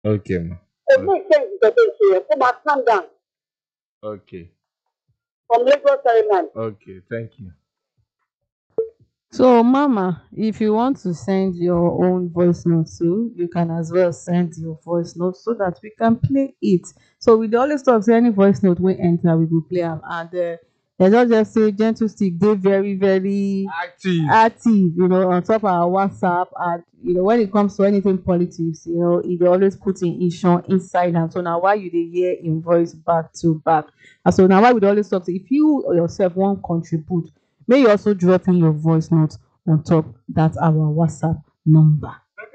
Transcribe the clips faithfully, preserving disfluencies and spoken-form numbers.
Okay, ma. It makes sense to say, come back, calm down. Okay. From Lagos Ceremony. Okay. Thank you. So, Mama, if you want to send your own voice note too, you can as well send your voice note so that we can play it. So, we dey always talk say any voice note wey enter, we go play am. And uh, dem just just say Gentle Stick dey very very Active. active, you know, on top our WhatsApp. And you know, when it comes to anything politics, you know, e dey always put in issue inside am. So na why you dey hear im voice back to back. And so na why we dey always talk say if you yourself wan contribute, may you also drop in your voice note on top that our WhatsApp number.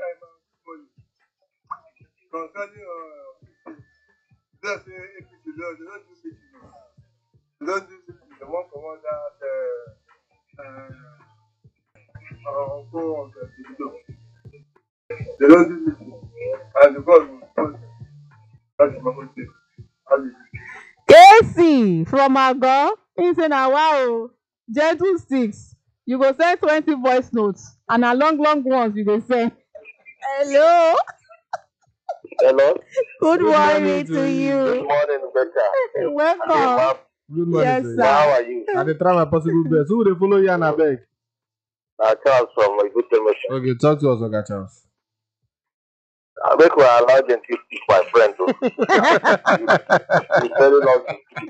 Concerning uh, let's say A P C, they don't do meeting. They don't do meeting. They want to want that uh, uh, go on the video. They don't do meeting. And the God will post them. That's my own thing. How do you K C from Ago, he say na wow, Gentle Sticks, you go send twenty voice notes and na long long ones you go send. Hello, Hello. good Good morning morning to to you. Good you. morning, Becca. Welcome. Good morning Yes, to you. How sir. are you? I dey try my possible best. Who dey follow you and abeg? Uh, Charles from my good promotion. Okay, talk to us, Oga Charles. I make we allow them to speak, my friend. Though. It's very long to speak.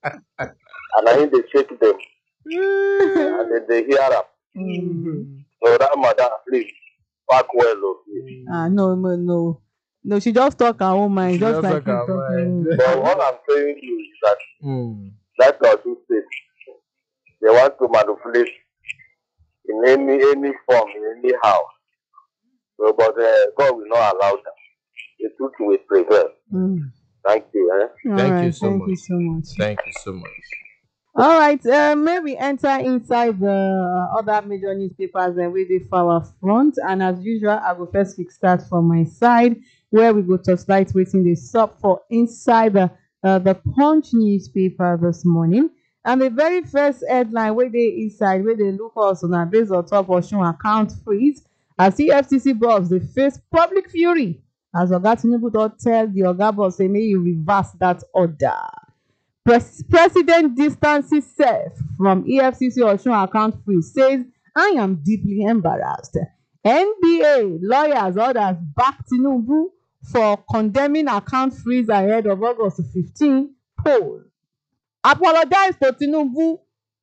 And I think they shake them and then they hear them. Mm. So that mother, please, back well, oh, please. Ah, no, no, no. No, she just talk her own mind, She just just like talk you her talk your mind. own. But what I'm saying to you is that Hmm. that Osun State, they want to manipulate in any any form, in any house. So, but uh, God will not allow that. The truth will prevail. Mm. Thank you. Eh? All Thank you right, so thank much. you so much. Thank you so much. All right, uh, may we enter inside the other major newspapers and we dey for our front. And as usual, I will first kick start from my side, where we go to light waiting the sub for inside the, uh, the Punch newspaper this morning. And the very first headline where they inside, where they look also now based on top of showing account freeze, as E F C C boss they face public fury. As Oga Tinubu don tell the Oga boss say may you reverse that order. Pres- President distances self from E F C C Osun account freeze, says, I am deeply embarrassed. N B A lawyers others back Tinubu for condemning account freeze ahead of August fifteenth poll. Apologize to Tinubu,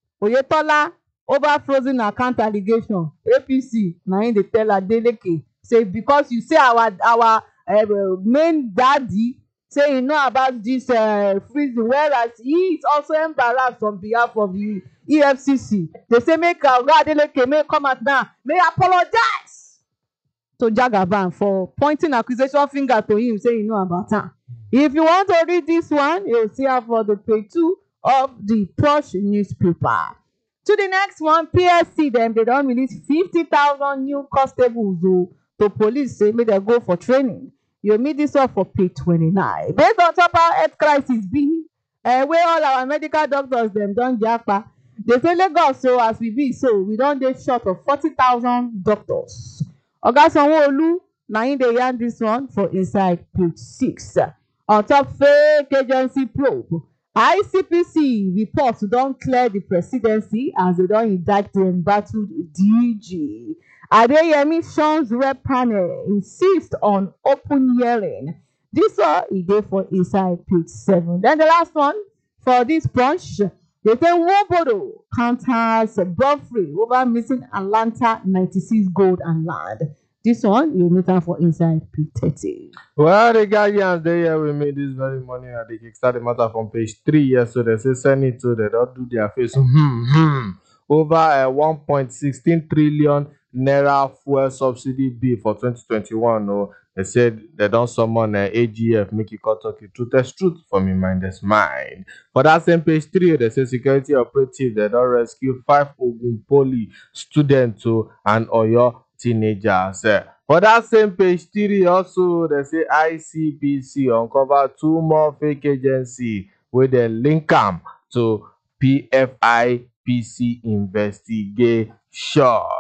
Oyetola over frozen account allegation. A P C na im dey tell Adeleke say because you say our our uh, main daddy say he know about this uh, freezing, whereas he is also embarrassed on behalf of the E F C C. They say make Oga Adeleke may come out now, may apologize to Jagaban for pointing accusation finger to him, say you know about am. If you want to read this one, you'll see am for the page two of the Punch newspaper. To the next one, P S C dem they don release fifty thousand new constables o to police say make dem go for training. You meet this one for page twenty-nine. Based on top how health crisis be, uh, wey all our medical doctors dem don japa. They say Lagos so as we be so, we don dey short of forty thousand doctors. Oga Sanwo-Olu na im dey yarn dis one for inside page six. On top fake agency probe, I C P C report don clear the presidency as they don indict the embattled D G. Adeyemi Sean's rep panel insist on open hearing. This one e dey for inside page seven. Then the last one for this Punch, they say Nwobodo counters Godfrey over missing Atlanta ninety-six gold and land. This one you meet am for inside page thirty. Well, the Guardians they here with me this very morning and they kickstart the matter from page three. Yes, so they say Senate so they don't do their face. Hmm, hmm. Over a one point one six trillion naira fuel subsidy bill for twenty twenty-one. No, they said they don't summon uh, A G F make it cut talk the truth. That's truth from your mind's mind. For that same page three, they say security operative they don't rescue five Ogun Poly students to and Oyo teenagers. Eh. For that same page three also, they say I C P C uncover two more fake agency with the link am to P F I P C investigation.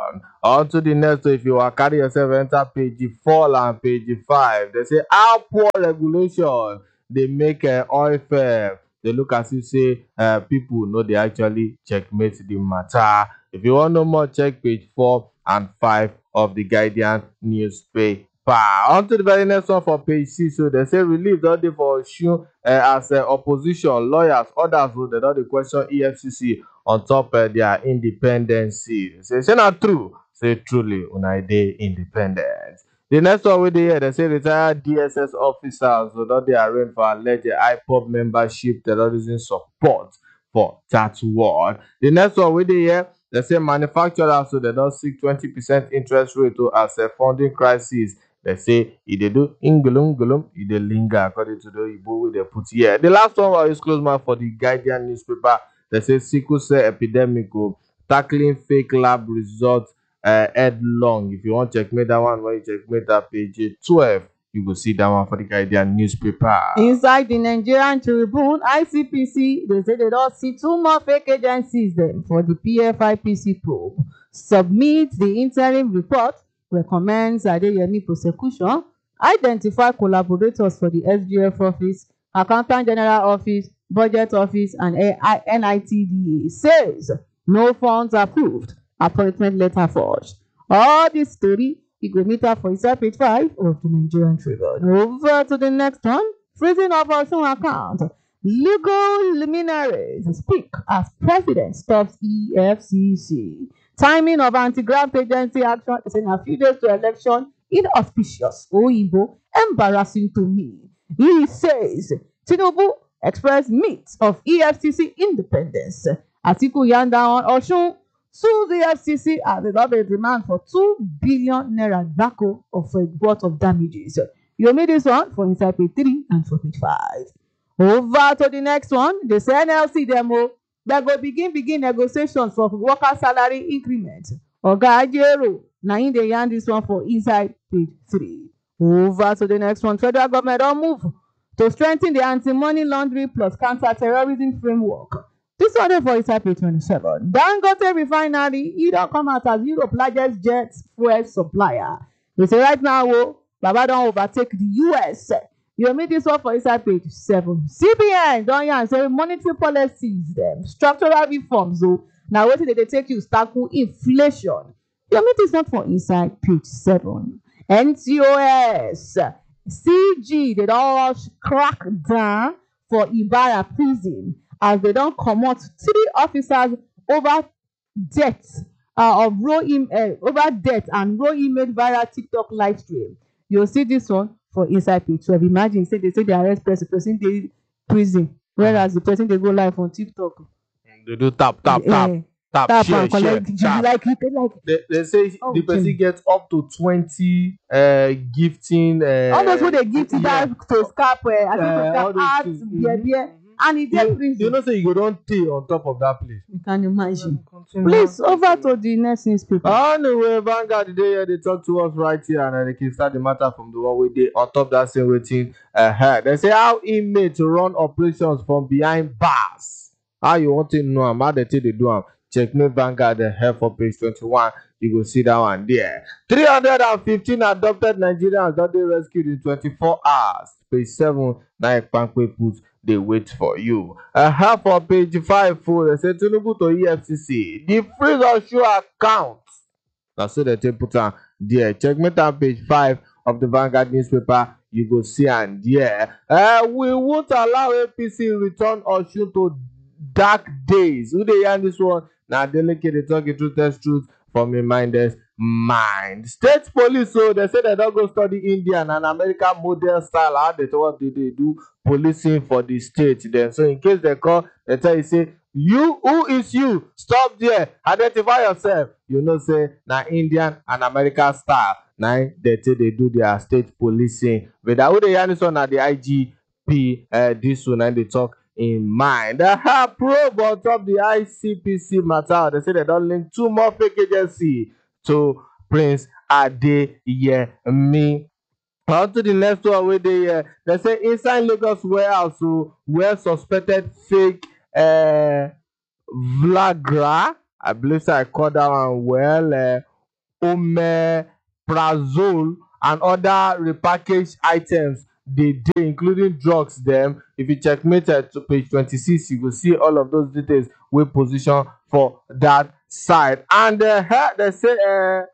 On to the next one. If you are carry yourself enter page four and page five, they say how poor regulation they make uh, oil fair. They look as if say uh, people know they actually checkmate the matter. If you want know more, check page four and five of the Guardian newspaper. On to the very next one for page six. So they say relief don dey for Osun uh, as uh, opposition lawyers others wey dem don dey question E F C C on top uh, their independence. Say say na true, say truly una dey independent. The next one wey dey here, they say retired D S S officers wey don dey arraigned for alleged I P O B membership terrorism support for that ward. The next one wey dey here, they say manufacturers so they don seek twenty percent interest rate to as a funding crisis. They say e dey do ingulum gulum, e dey linger according to the Igbo wey they put here. The last one was close mouth for the Guardian newspaper. They say sickle cell epidemic o, tackling fake lab results uh, headlong. If you want checkmate that one, when you checkmate that page twelve, you go see that one for the Guardian newspaper. Inside the Nigerian Tribune, I C P C, they say they don't see two more fake agencies them for the P F I P C probe. Submit the interim report, recommends Adeyemi prosecution, identify collaborators for the S G F office, Accountant General office, Budget office, and N I T D A. Says no funds approved, appointment letter forged. All this story you go meet up for inside page five of the Nigerian Tribune. Over to the next one. Freezing of Osun account. Legal luminaries speak as president stops E F C C. Timing of anti-graft agency action is in a few days to election. Inauspicious. Oyinbo. Embarrassing to me. He says Tinubu expressed myths of E F C C independence. Atiku yarn down Osun sues the E F C C as they got a demand for two billion naira backo of a worth of damages. You made this one for inside page three and for page five. Over to the next one. The N L C demo. They go begin begin negotiations for worker salary increment. Oga Ajero. Now in the yarn this one for inside page three. Over to the next one. Federal government don't move to strengthen the anti-money laundering plus counter-terrorism framework. This one for inside page twenty-seven. Dangote refinery, e don come out as Europe's largest jet fuel supplier. They say right now, oh, Baba don overtake the U S. You meet this one for inside page seven. C B N don yarn say monetary policies, them structural reforms. Oh, now wetin dey dey take you tackle inflation. You meet this one for inside page seven. N T O S, C G, they don crack down for Ibarra prison as they don comot three officers over debt uh, of raw im uh, over debt and raw image via TikTok live stream. You'll see this one for inside page twelve. Imagine say they say they arrest person, person dey prison, whereas the person they go live on TikTok. They do tap tap Yeah. tap tap, Tap share and share collect tap. like like like They, they say Oh, the person okay. gets up to twenty uh gifting uh all those who they give to yeah. that to scalp uh, I think Uh, to all scalp those art things. beer Mhm, beer and e dey You, prison. you know say you go don tey on top of that place. You can imagine. Please over to the next newspaper. Anyway, Vanguard dey here, they talk to us right here, and they can start the matter from the one wey dey on top that same waiting uh, they say how inmates run operations from behind bars. How you want to know am? How they take dey do am? Checkmate Vanguard uh, here for page twenty-one. You go see that one there. three hundred fifteen adopted Nigerians don dey rescued in twenty-four hours. Page seven, na Ekpankpe put dey wait for you. Uh, half for page five, full. They say Tinubu to E F C C. The freeze of show account. Na so they take put am there. Checkmate am page five of the Vanguard newspaper. You go see am there. Uh, we won't allow A P C return Osun to dark days. Who dey yarn this one? Na Adeleke dey talk it truth test truth from a mindless mind. State police, so they say they don't go study Indian and American model style. How they what do they do policing for the state then? So in case they call, they tell you say, you who is you? Stop there. Identify yourself. You know say na Indian and American style. Now they say they do their state policing. But that who they yarn this one na the I G P. Uh, this one and they talk in mind. They have probe on top the I C P C matter. They say they don't link two more fake agency to Prince Adeyemi. On to the next one where they uh, they say inside Lagos warehouse so where suspected fake uh Vlagra. I believe so I call that one well uh, omeprazole and other repackaged items dey dey including drugs dem. If you checkmate um to page twenty-six, you go see all of those details wey position for that side. And um dem say um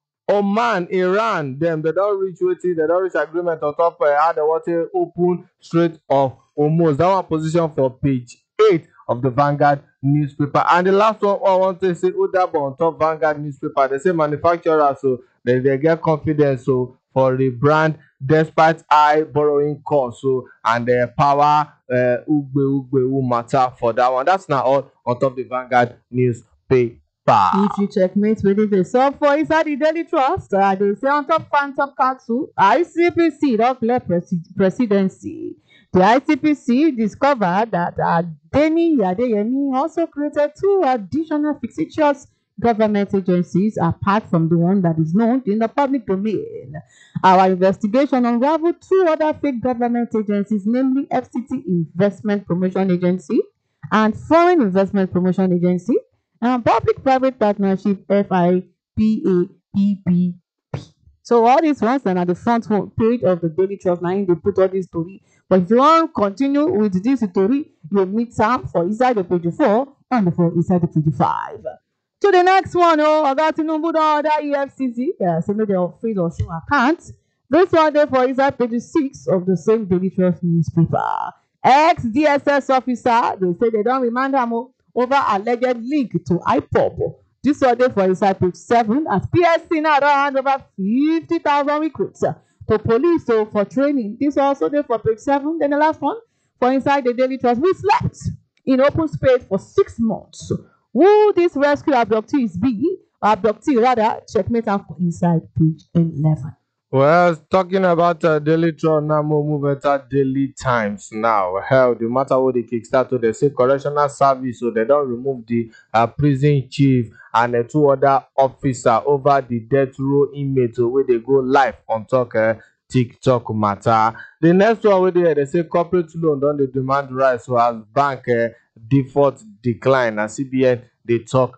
Oman, Iran, dem dem don reach wetin dem don reach agreement on top um how dem wan take open Strait of Hormuz. That one position for page eight of the Vanguard newspaper. And the last one wey I wan take say hold dabo on top Vanguard newspaper, dem say manufacturers o dem dey get confidence o for rebrand despite high borrowing costs o and um power um ugbe ugbe matter for that one. That's na all on top the Vanguard newspaper. If you checkmate wetin dey sup for inside the Daily Trust, uh, they say on top Phantom Council, I C P C don clear presi presidency. The I C P C discovered that Adeni Adeyemi also created two additional fictitious government agencies apart from the one that is known in the public domain. Our investigation unraveled two other fake government agencies, namely F C T Investment Promotion Agency and Foreign Investment Promotion Agency, and Public-Private Partnership F I P A P P P. So all these ones are at the front page of the Daily Trust. Now they put all this story. But if you want to continue with this story, you meet Sam for inside the page four and for inside the page five. To the next one, oh, I got Tinubu don order E F C C. Yeah, so they are freeze or show account. This one there for inside page six of the same Daily Trust newspaper. Ex-D S S officer, they say they don't remind them over alleged link to I P O B. This one there for inside page seven, as P S C now don hand over fifty thousand recruits to police so for training. This also there for page seven. Then the last one for inside the Daily Trust. We slept in open space for six months. Who this rescue abductees be? Abductee rather, checkmate am for inside page eleven. Well, talking about uh, Daily Trust now, more move enter Daily Times now. Hell, the matter wey dey kickstart to dey say correctional service, so they don remove the uh, prison chief and uh, two other officer over the death row inmate uh, wey dey go live on talk uh, TikTok matter. The next one wey dey here, they say corporate loan don dey demand rise, so as bank uh, default decline and C B N dey talk.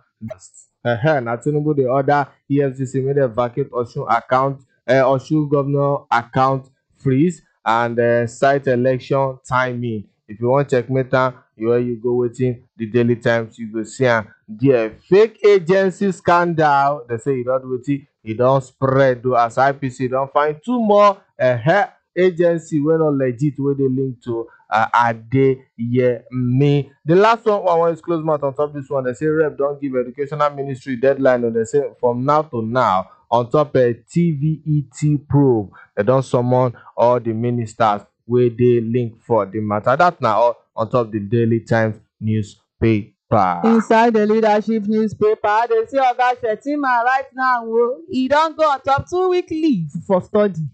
Uh, na Tinubu dey order E F C C make dem vacate Osun account. Uh, Osun governor account freeze and uh, site election timing. If you want checkmate am, where you go wetin the Daily Times, you go see am there. Fake agency scandal. They say e don do wetin e don spread though, as I P C don find two more uh, agency wey no legit wey dey link to uh, Adeyemi. The last one I want is close mouth on top this one. They say rep don give educational ministry deadline, and they say from now to now on top a T V E T probe, they don summon all the ministers wey dey link for the matter. That na all on top the Daily Times newspaper. Inside the leadership newspaper, they say Oga Shettima right now, he don go on top two week leave for study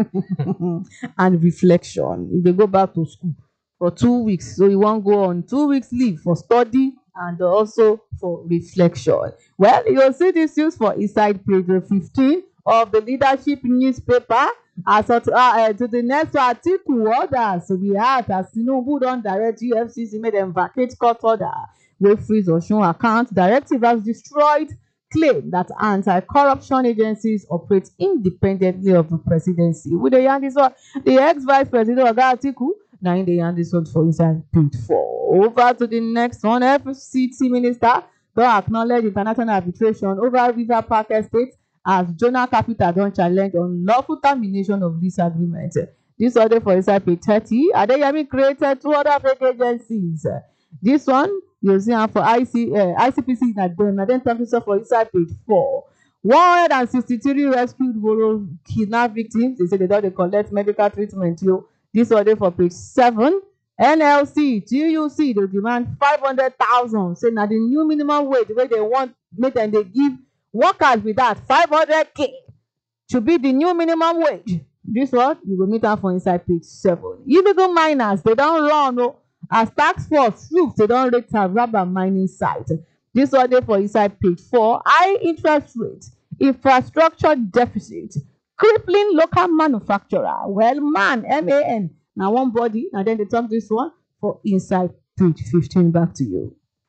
and reflection. He dey go back to school for two weeks, so he wan go on two weeks leave for study and also for reflection. Well, you'll see this news for inside page fifteen of the leadership newspaper. As to, uh, uh, to the next article, orders we have as Tinubu don direct U F C C make them vacate court order wey freeze Osun account. Directive has destroyed claim that anti-corruption agencies operate independently of the presidency. With the yarn this one, the ex-vice president of that article, now in the yarn this one for inside page four. Over to the next one, F C T minister don acknowledge international arbitration over River Park Estate as Jonah Capital don challenge unlawful termination of lease agreement. This order for inside page thirty. Adeyemi created two other fake agencies. This one you see am for I C, uh, I C P C na dem na dem talk this one for inside page four. one hundred sixty-three rescued Woro kidnap victims. They say they don dey collect medical treatment. Yo, this order for page seven. N L C, T U C dey demand five hundred thousand. Say na the new minimum wage wey they want make dem dey give workers with that five hundred K should be the new minimum wage. This one you go meet am for inside page seven. Illegal miners they don run o. As task force troops they don raid Taraba mining site. This one dey for inside page four. High interest rate, infrastructure deficit, crippling local manufacturer. Well, man, M A N na one body, and then they talk this one for inside page fifteen. Back to you.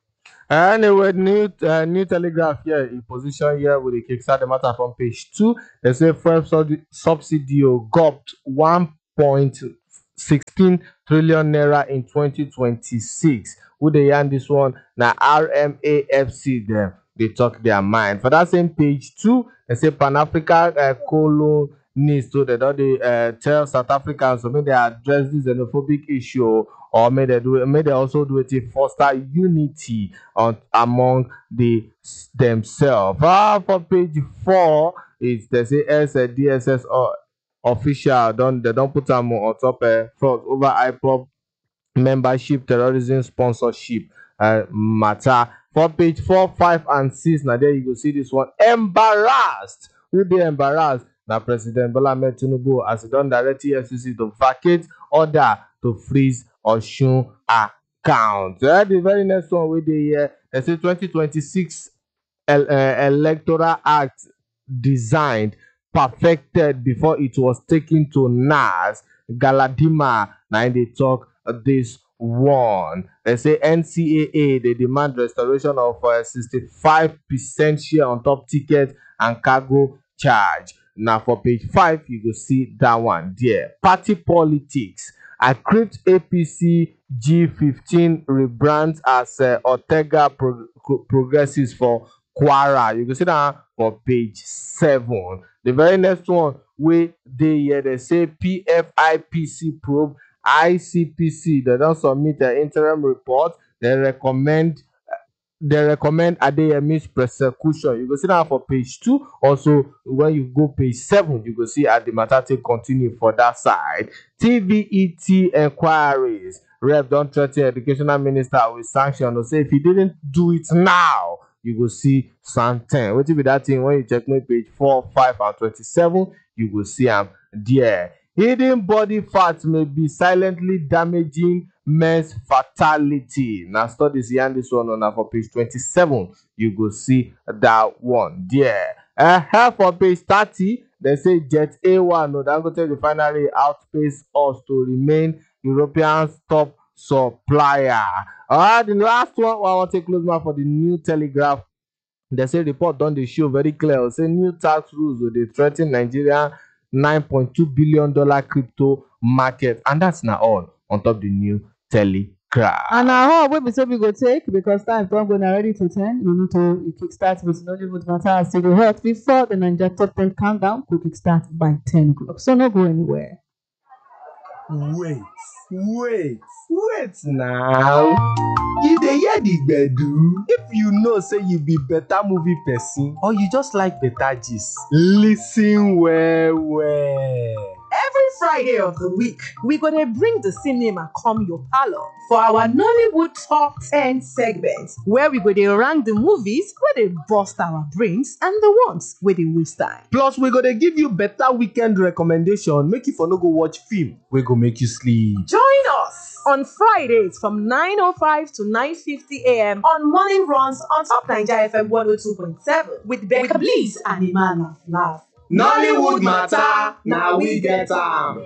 Anyway, new uh, new telegraph here in position here with the kickstart the matter from page two. They say fuel subsidy subsidy gulped one point one six trillion naira in twenty twenty-six. Who they yarn this one? Now R M A F C them they talk their mind. For that same page two, they say Pan Africa uh, colonists so they don't they uh, tell South Africans so make they address this xenophobic issue or may they do may they also do it to foster unity on among the themselves. Ah, for page four is they say S uh, D S S or official don't they don't put them on top uh, front over I P O B membership terrorism sponsorship uh, matter. For page four, five, and six, now there you go see this one. Embarrassed. Who they embarrassed? Now President Bola Ahmed Tinubu as he done direct E F C C to vacate order to freeze Osun account. Uh, the very next one with the uh, they say twenty twenty-six el- uh, electoral act designed perfected before it was taken to N A S. Galadima now they talk this one. They say N C A A they demand restoration of uh, sixty-five percent share on top ticket and cargo charge. Now for page five you go see that one there. Party politics. Accrypt A P C G fifteen rebrands as uh, Ortega Pro- Pro- Progressives for Kwara. You can see that for page seven. The very next one wey dey here they say P F I P C probe I C P C they don submit an interim report. They recommend they recommend Adeyemi's prosecution. You go see that for page two. Also, when you go page seven, you go see at the matter take continue for that side. T V E T inquiries. Rep don threaten educational minister with sanction. To say if he didn't do it now, you go see Santen. Wetin be that thing when you check my page four, five, and twenty-seven, you go see am there. Hidden body fat may be silently damaging men's fatality. Now studies yarn this one on for page twenty-seven. You go see that one there. Uh, for page thirty, they say Jet A one no Dangote refinery outpace us to remain Europeans top supplier. Alright, the last one I want to take close now for the new telegraph. They say report done the show very clear. Say new tax rules will they threaten Nigeria nine point two billion dollar crypto market, and that's not all on top the new telegraph. And na how wey be say we go take because time don go na ready to ten. We need to kickstart with Nollywood matter as e dey hot before the Naija top ten countdown go kickstart by ten o'clock. So no go anywhere. Wait, wait, wait now. You dey hear the gbedu? If you know say you be better movie person or you just like better gist, listen well well. Every Friday of the week, we go dey bring the cinema come your parlor for our Nollywood Top ten segment, where we go dey rank the movies wey dey burst our brains and the ones wey dey waste time. Plus, we go dey give you better weekend recommendation, make you for no go watch film wey go make you sleep. Join us on Fridays from nine oh five to nine fifty a.m. on Morning Runs on Top Naija F M one oh two point seven with Becca Bliss and Iman Laugh Laugh. Nollywood matter, now we get am.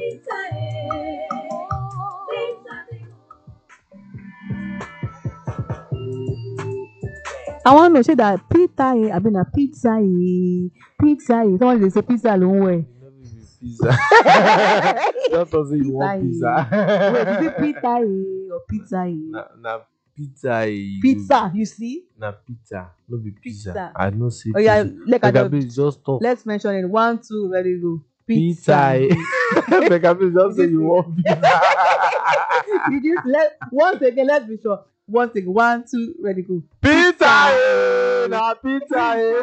I wan know say that pizza eh abi na pizza eh pizza eh someone dey say pizza ló ń wẹ̀. Pizza. Just as you want pizza. Wait, is it pizza eh or pizza eh? na na pizza. eh, Pizza, you see? Na pizza, no be pizza. Pizza. I no say Oh yeah, pizza. like I Becca don't, Bliss just talk. let's mention it. One, two, ready go. Pizza. eh. Becca Bliss just say you want pizza. You just let once again. Let's be sure. Once again, one, two, ready go. Pizza. eh, Na pizza. eh.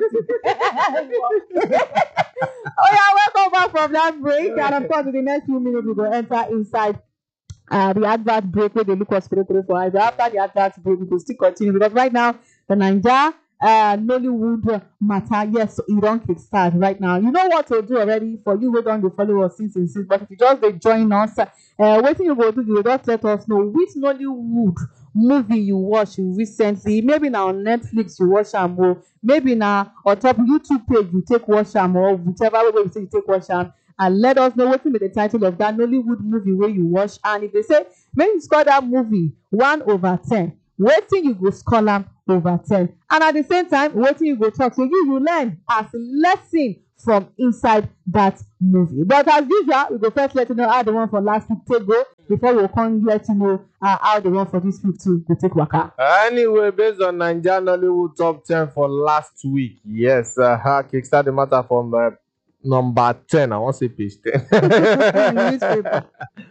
Oh yeah, welcome back from that break, and of course, in the next few minutes, we will enter inside uh, the advert break where they look us for eyes. After the advert break, we will still continue because right now the Naija uh, Nollywood matter, yes, you don't kickstart right now. You know what to do already for you. We don't dey follow us since and since, but if you just dey join us, uh, what you go do, you will just let us know which Nollywood movie you watch recently. Maybe now on Netflix you watch am, or maybe now on top YouTube page you take watch am, or whichever way you say you take watch am, and let us know what will be the title of that Nollywood movie where you watch. And if they say maybe you score that movie one over ten, wetin you go score am over ten. And at the same time, wetin you go talk, so you you learn as lesson from inside that movie. But as usual, we go first let you know how the one for last week take go before we come let you know uh, how the one for this week too go take waka. Anyway, based on Naija Nollywood top ten for last week, yes, uh, kickstart the matter from uh, number ten. I want to say page ten. Newspaper.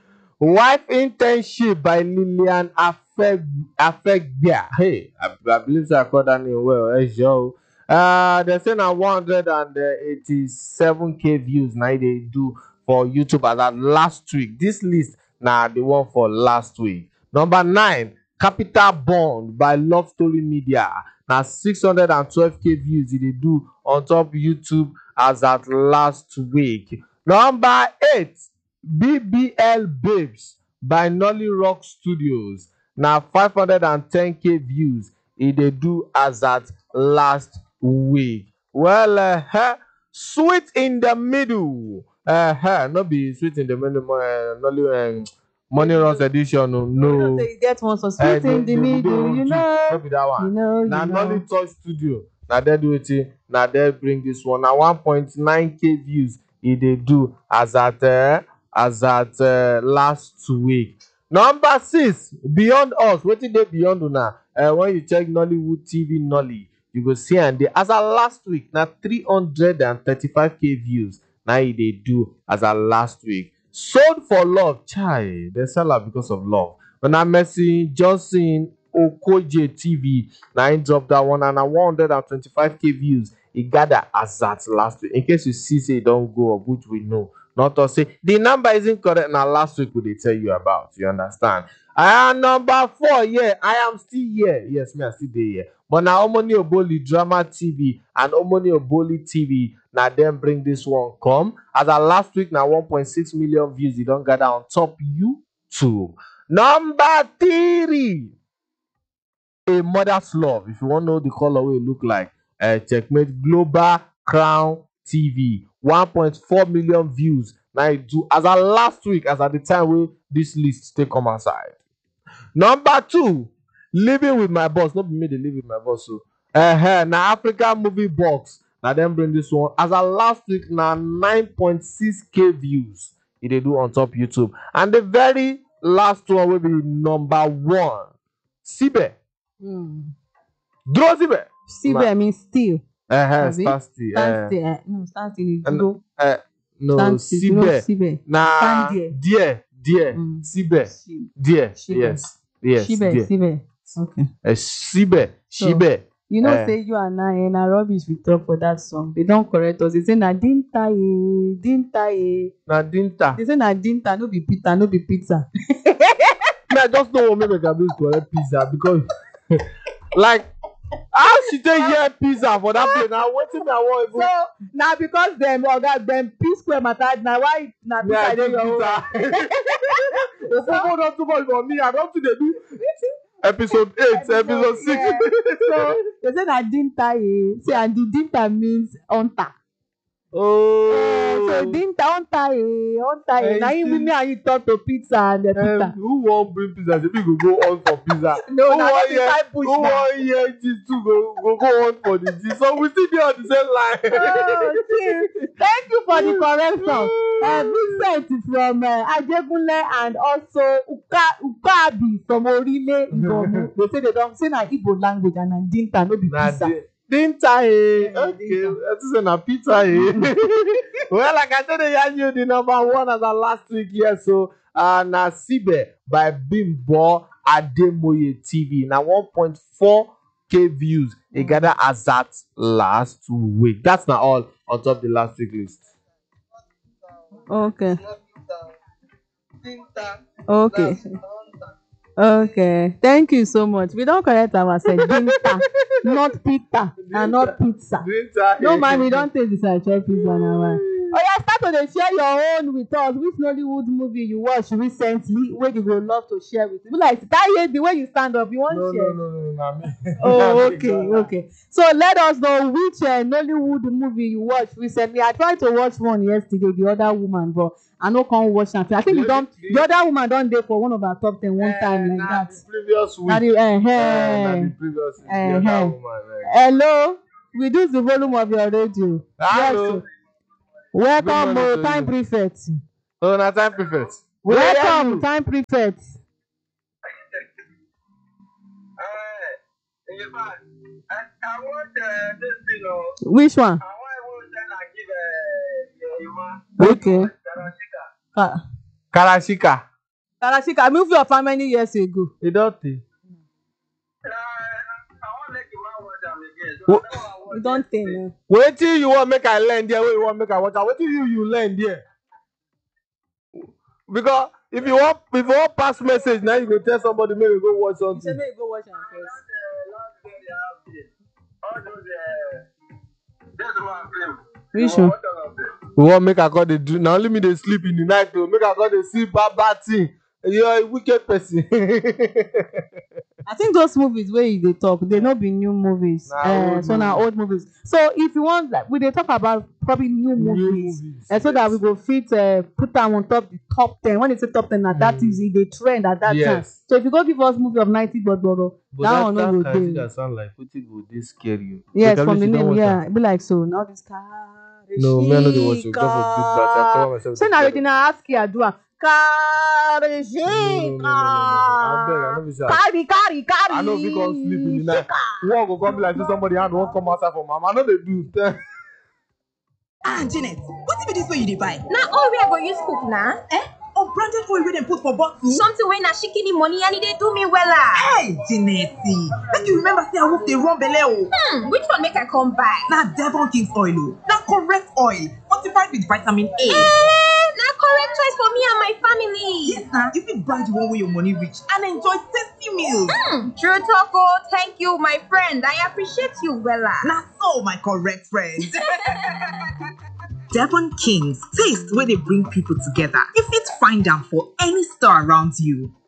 Wife Internship by Lillian Afeg Afegbia. Hey, I, I believe I called that name well. Hey, Joe. Uh, they say now one hundred eighty-seven K views now they do for YouTube as that last week. This list now the one for last week. Number nine, Capital Bond by Love Story Media. Now six hundred twelve K views they do on top YouTube as at last week. Number eight, B B L Babes by Nolly Rock Studios. Now five hundred ten K views it they do as at last week. Well, uh, huh, Sweet in the Middle. Uh, huh, not be Sweet in the Middle. Uh, Nolly um, Money Runs edition. No, no. You get one for Eh, Sweet in the they- they- they Middle, don't you do- know. not be that one. You know, you Now Nolly know. Touch Studio. Now they do it. Now they bring this one. Now one point nine K views it they do as at uh, as at uh, last week. Number six, Beyond Us. What did they Beyond Una? Uh, when you check Nollywood T V Nolly, you go see and they as at last week now three hundred thirty-five K views. Now it they do as at last week. Sold for Love, chai. They sell her because of love. But now Mercy Johnson Okoje T V now he dropped that one and now one hundred twenty-five K views. It gathered as at last week. In case you see say it don't go up, which we know. Not to say the number isn't correct. Now last week would they tell you about? You understand? I am number four. Yeah, I am still here. Yes, me I still there. Yeah. But now Omoni Oboli Drama T V and Omoni Oboli T V now them bring this one come as a last week now one point six million views. You don't gather on top YouTube. Number three, A Mother's Love. If you want to know the color way it look like, uh, checkmate Global Crown T V. one point four million views. Now it do as a last week, as at the time when this list take come outside. Number two, Living with My Boss. Not be me they live with my boss. So uh now African Movie Box. Now them bring this one as a last week now nine point six K views. It they do on top YouTube. And the very last one will be number one. Sibe. Hmm. Draw Sibe. Sibe means still. Uh, Abi? stand still. Stand Uh, still. eh, No, stand still is and- go. uh, no, Stand still. You know Sibe. Sibe. Nah, Stand there. dear, dear, Mm. Sibe, Shi- dear, Shibe. yes, yes, Shibe, dear. Sibe. Okay. Uh, Sibe, So- Shibe. You know, Eh. say you and I and na rubbish we talk for that song. They don't correct us. They say na dinta ye, dinta ye. Na dinta. They say na dinta, no be pizza, no be pizza. Me, I just don't want me make Gabriel correct pizza because, like, how she take hear pizza for that place? Now, wetin me I want So even. na because them oga them P square matter na why na Me, I pizza dey do your own. pizza. Ofofo don too much for me. I don too dey do episode eight, episode six. Yeah. So they say na dinta ye. See, and the dinta means hunter. Oh. So dinta hunter ye, hunter ye. Eh, Na see. him me and you talk to pizza and the Um, pizza. who wan bring pizza? Shebi go go on for pizza. No, who na wan not hear inside bush who na. wan hear gist too go go go on for the gist. So we still dey on the same line. Oh, chief. Thank you for the correction. Uh, Vincent from uh, Ajegunle and also Uka Ukabi from Orile Ibomu. They say they don't say na Igbo language and na dinta no be Na pizza. di- dinta eh. Yeah, Okay, dinta. I think say na pizza eh. Well, like I said, they yarn you the number one as our last week here. So uh, na Sibe by Bimbo Ademoye T V. Now one point four K views. It gather as at last week. That's not all on top the last week list. Okay. Not dinta. Okay. That's hunter. Okay. Thank you so much. We don't correct ourselves. Dinta, not pizza, and not pizza. Dinta. No man, we don't take this I try pizza now. Man. Oh yeah, start to dey share your own with us. Which Nollywood movie you watch recently wey you go love to share with? Be like that year the way you stand up, you wan No, share? no, no, no, no, me. Oh, okay, okay. So let us know which uh, Nollywood movie you watched recently. I tried to watch one yesterday, the other woman, but I no come watch am. I think The- we don the- the other woman don dey for one of our top ten one time like Nah, that. the previous week. Na the uh, Eh, nah, uh, the previous week. Eh, The eh. other woman. eh. hello, reduce the volume of your radio. Hello. Yes, welcome, Good morning oh, to time you. prefect. Oh, na time prefect. We dey hear Welcome, you. time prefect. Uh, in fact, I, I want uh, this thing, you know, Which one? I want to then I give uh, uh, Okay. Tarashika. Ka- Karashika. Karashika, movie of how many years ago? E don tey. Uh, I want to make the man watch them again. So Wh- I know I You want don it. tey now. Wetin you wan make I learn there wey you wan make I watch am? Wetin you you learn there? Because if you wan if you wan pass message na you go tell somebody make you go watch You say something. make you go watch am I first. want the last day they have here. All those, uh, that's one film. Which So one? what all of them? We wan make I come dey do na only me dey sleep in the night o. Make I come dey see bad bad thing. You are a wicked person. I think those movies wey you dey talk, they no be new movies. Na uh, old so na movies. old movies. So if you want, like, we dey talk about probably new New movies, movies, and so that yes. we go fit uh, put am on top the top ten. When they say top ten, na that Mm. is e dey trend at that time. Yes. So if you go give us movie of ninety gbogboro, But that that one that no go Karashika dey. sound like wetin go dey scare you. Yes, Wait, from the Kalichi, don name, watch am? yeah, e be like so. Now this No, me I no dey watch it. Go for big bat. I cover myself. Say with na blood. Regina Aski Adua. No, no, no, no, no, no. Abeg, I no be shy. Carry, carry, carry. I know if you come sleep in the night. One go come be like say somebody hand wan come outside from mama. I no dey do. Ah, Janet, what be this way you dey buy? Na all wey I go use cook na. Eh? Unbranded oil wey dem put for bottle? Something wey na shikini money and e dey do me wella. Hey, Janet, make you remember say I wolf dey run belle o. Hmm, which one make I come buy? Na Devon King's oil o. Na correct oil, fortified with vitamin A. Eh, na correct choice for me and my family. Yes na, you fit buy the one wey your money reach and enjoy tasty meals. Hmm, true talk o. Thank you, my friend. I appreciate you wella. Na so, my correct friend. Devon King's, taste where they bring people together. You fit find them for any store around you.